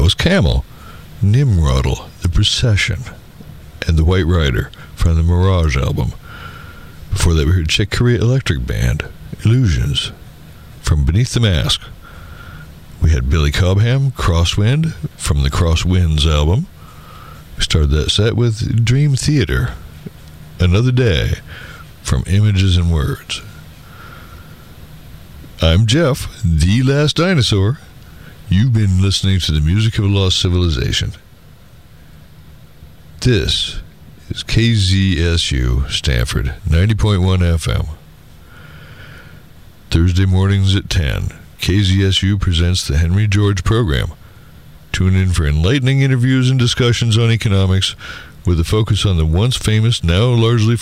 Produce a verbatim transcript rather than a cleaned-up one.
was Camel, Nimrodel, The Procession, and The White Rider from the Mirage album. Before that, we heard Chick Corea Electric Band, Illusions, from Beneath the Mask. We had Billy Cobham, Crosswind, from the Crosswinds album. We started that set with Dream Theater, Another Day, from Images and Words. I'm Jeff, the Last Dinosaur. You've been listening to the music of a lost civilization. This is K Z S U Stanford, ninety point one F M. Thursday mornings at ten, K Z S U presents the Henry George program. Tune in for enlightening interviews and discussions on economics with a focus on the once famous, now largely